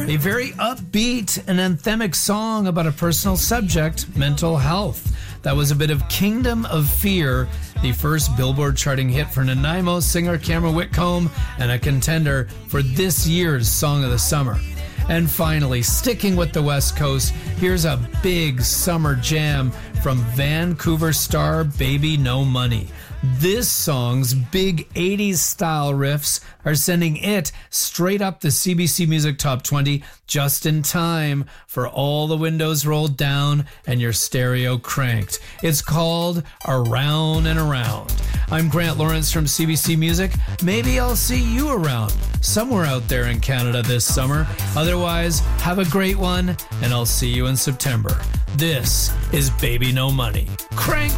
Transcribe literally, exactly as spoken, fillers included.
A very upbeat and anthemic song about a personal subject, mental health. That was a bit of Kingdom of Fear, the first Billboard charting hit for Nanaimo singer Cameron Whitcomb and a contender for this year's Song of the Summer. And finally, sticking with the West Coast, here's a big summer jam from Vancouver star Baby No Money. This song's big eighties style riffs are sending it straight up the C B C Music Top twenty just in time for all the windows rolled down and your stereo cranked. It's called Around and Around. I'm Grant Lawrence from C B C Music. Maybe I'll see you around somewhere out there in Canada this summer. Otherwise, have a great one, and I'll see you in September. This is Baby No Money. Crank!